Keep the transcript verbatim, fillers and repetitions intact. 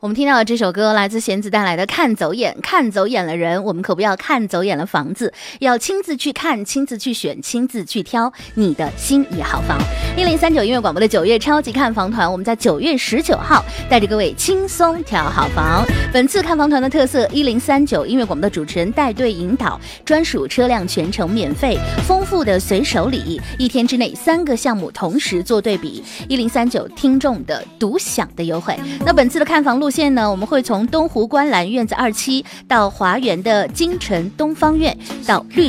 们听到的这首歌来自弦子带来的《看走眼》，看走眼了人，我们可不要看走眼了房子，要亲自去看，亲自去选，亲自去挑你的心仪好房。一零三九音乐广播的九月超级看房团，我们在九月十九号带着各位轻松挑好房。本次看房团的特色，一零三九音乐广播的主持人带队引导，专属车辆全程免费，丰富的随手礼，一天之内三个项目同时做对比，一零三九听众的独享的优惠。那本次的看房路线呢，我们会从东湖观澜院子二期到华园的京城东方院，到绿